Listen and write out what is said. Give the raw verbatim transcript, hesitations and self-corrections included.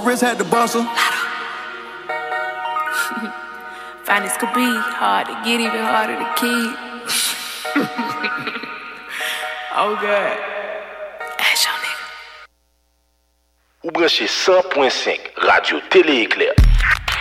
wrist had to bustle. Finance could be hard to get, even harder to keep. Oh God. Ou branchez cent point cinq Radio Télé Éclair.